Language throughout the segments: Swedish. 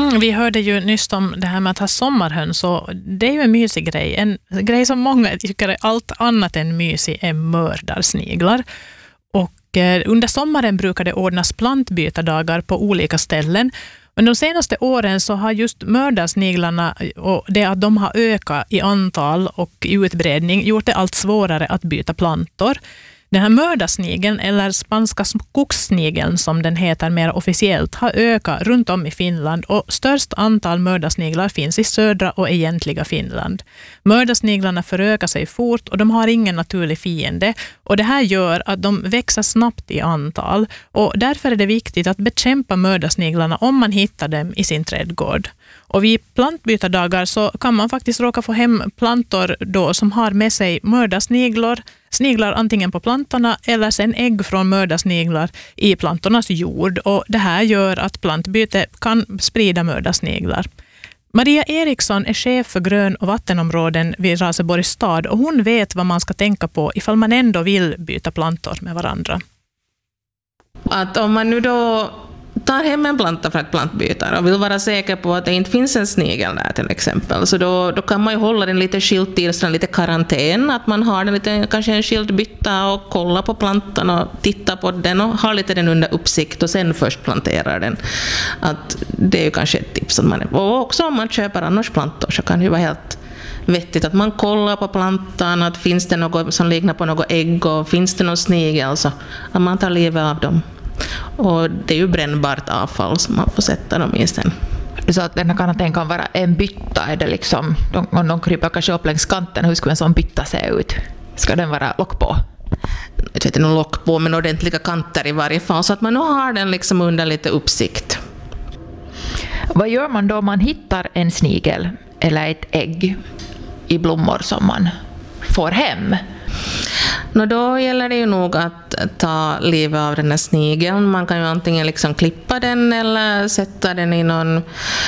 Vi hörde ju nyss om det här med att ha sommarhöns, så det är ju en mysig grej. En grej som många tycker är allt annat än mysig är mördarsniglar. Och under sommaren brukar det ordnas plantbytardagar på olika ställen. Men de senaste åren så har just mördarsniglarna och det att de har ökat i antal och i utbredning gjort det allt svårare att byta plantor. Den här mördarsnigeln, eller spanska skogssnigeln som den heter mer officiellt, har ökat runt om i Finland, och störst antal mördarsniglar finns i södra och egentliga Finland. Mördarsniglarna förökar sig fort och de har ingen naturlig fiende, och det här gör att de växer snabbt i antal, och därför är det viktigt att bekämpa mördarsniglarna om man hittar dem i sin trädgård. Och vid plantbytardagar så kan man faktiskt råka få hem plantor då som har med sig mördarsniglar antingen på plantorna eller sen ägg från mördarsniglar i plantornas jord, och det här gör att plantbyte kan sprida mördarsniglar. Maria Eriksson är chef för grön- och vattenområden vid Raseborgs stad, och hon vet vad man ska tänka på ifall man ändå vill byta plantor med varandra. Att om man nu då tar hem en planta för att plantbyta och vill vara säker på att det inte finns en snigel där till exempel, så då kan man ju hålla den lite skilt till, så lite karantän, att man har den lite, kanske en skild bytta och kolla på plantan och titta på den och ha lite den under uppsikt och sen först planterar den. Att det är ju kanske ett tips. Att och också om man köper annars plantor så kan det ju vara helt vettigt att man kollar på plantan, att finns det något som liknar på något ägg och finns det någon snigel, så att man tar livet av dem. Och det är ju brännbart avfall som man får sätta dem i sen. Du sa att den här karantän kan vara en bytta, är det liksom, om de kryper kanske upp längs kanten, hur skulle en sån bytta se ut? Ska den vara lock på? Jag vet inte, lock på, men ordentliga kanter i varje fall, så att man nog har den liksom under lite uppsikt. Vad gör man då om man hittar en snigel eller ett ägg i blommor som man får hem? Då gäller det ju nog att ta livet av den här snigeln. Man kan ju antingen liksom klippa den eller sätta den i någon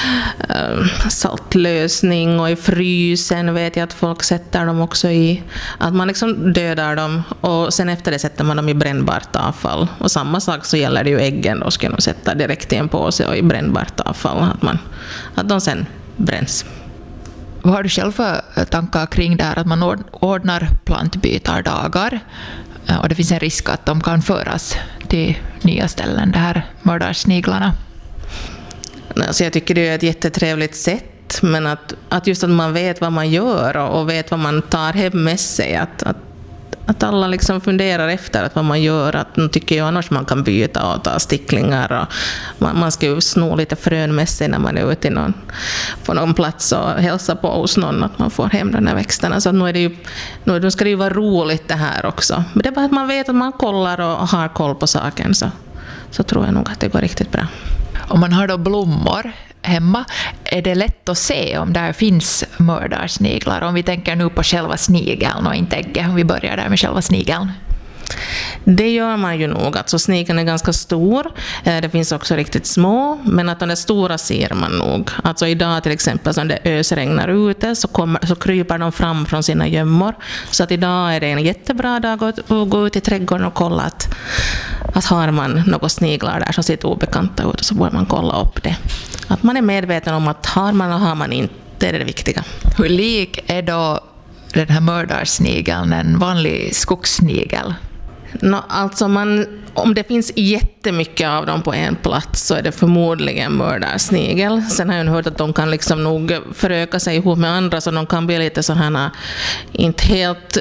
saltlösning, och i frysen vet jag att folk sätter dem också i. Att man liksom dödar dem och sen efter det sätter man dem i brännbart avfall. Och samma sak så gäller det ju äggen. Då ska man sätta direkt i en påse och i brännbart avfall. Att de sen bränns. Vad har du själv för tankar kring det här att man ordnar plantbytardagar och det finns en risk att de kan föras till nya ställen, det här mördarsniglarna? Alltså jag tycker det är ett jättetrevligt sätt, men att just att man vet vad man gör och vet vad man tar hem med sig, att alla liksom funderar efter att vad man gör, att nu tycker jag annars man kan byta och ta sticklingar, och man ska ju sno lite frön med sig när man är ute på någon plats och hälsa på hos någon, att man får hem de här växterna. Så nu ska det ju vara roligt det här också. Men det är bara att man vet att man kollar och har koll på saken, så tror jag nog att det går riktigt bra. Om man har då blommor hemma, är det lätt att se om där finns mördarsniglar? Om vi tänker nu på själva snigeln och inte ägget, om vi börjar där med själva snigeln. Det gör man ju nog. Alltså snigeln är ganska stor. Det finns också riktigt små, men att de stora ser man nog. Alltså idag till exempel som det ösregnar ute så kryper de fram från sina gömmor. Så att idag är det en jättebra dag att gå ut i trädgården och kolla att har man några sniglar där som ser obekanta ut, så borde man kolla upp det. Att man är medveten om att har man och har man inte, det är det viktiga. Hur lik är då den här mördarsnigeln en vanlig skogssnigel? Alltså om det finns jättemycket av dem på en plats så är det förmodligen mördarsnigel. Sen har jag hört att de kan liksom nog föröka sig ihop med andra, så de kan bli lite sådana inte helt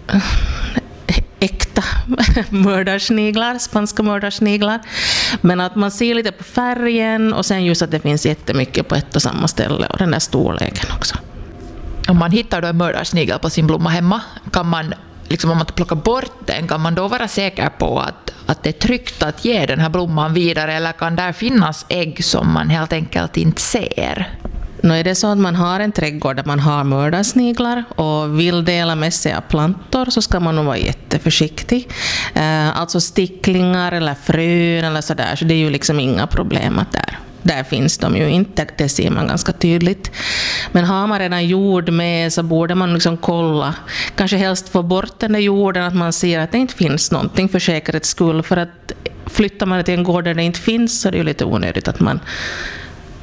äkta mördarsniglar, spanska mördarsniglar. Men att man ser lite på färgen och sen just att det finns jättemycket på ett och samma ställe och den där storleken också. Om man hittar då en mördarsnigel på sin blomma hemma, kan man liksom, om man plockar bort den, kan man då vara säker på att det är tryggt att ge den här blomman vidare, eller kan där finnas ägg som man helt enkelt inte ser? Är det så att man har en trädgård där man har mördarsniglar och vill dela med sig av plantor, så ska man nog vara jätteförsiktig. Alltså sticklingar eller frön eller sådär, så det är ju liksom inga problem att där finns de ju inte, det ser man ganska tydligt. Men har man redan jord med så borde man liksom kolla, kanske helst få bort den där jorden, att man ser att det inte finns någonting för säkerhets skull. För att flyttar man till en gård där det inte finns, så är det ju lite onödigt att man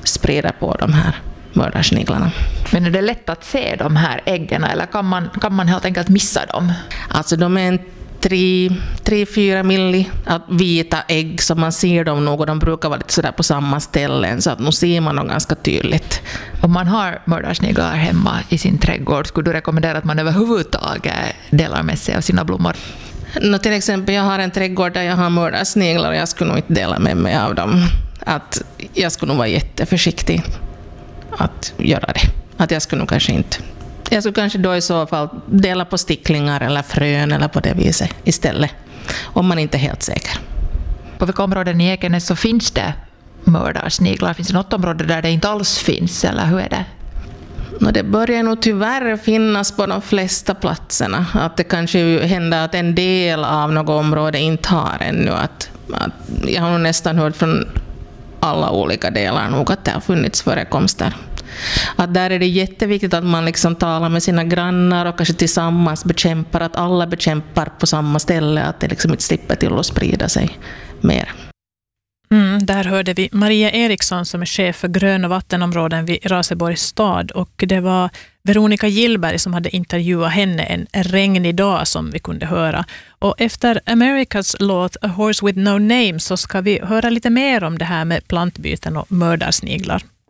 sprider på de här mördarsniglarna. Men är det lätt att se de här äggen eller kan man helt enkelt missa dem? Alltså de är 3-4 milli vita ägg, så man ser dem nog, och de brukar vara lite sådär på samma ställen, så att nu ser man dem ganska tydligt. Om man har mördarsniglar hemma i sin trädgård, skulle du rekommendera att man överhuvudtaget delar med sig av sina blommor? Till exempel, jag har en trädgård där jag har mördarsniglar och jag skulle nog inte dela med mig av dem. Att jag skulle nog vara jätteförsiktig att göra det. Att jag skulle nog kanske inte... Jag skulle kanske då i så fall dela på sticklingar eller frön eller på det viset istället, om man inte är helt säker. På vilka områden i Ekenäs så finns det mördarsniglar? Finns det något område där det inte alls finns, eller hur är det? Det börjar nog tyvärr finnas på de flesta platserna. Att det kanske händer att en del av något område inte har ännu. Att jag har nog nästan hört från alla olika delar nog att det har funnits förekomster. Att där är det jätteviktigt att man liksom talar med sina grannar och kanske tillsammans bekämpar, att alla bekämpar på samma ställe, att det liksom inte slipper till att sprida sig mer. Där hörde vi Maria Eriksson som är chef för grön- och vattenområden vid Raseborgs stad, och det var Veronica Gillberg som hade intervjuat henne en regnig dag som vi kunde höra. Och efter Americas låt A Horse with No Name så ska vi höra lite mer om det här med plantbyten och mördarsniglar.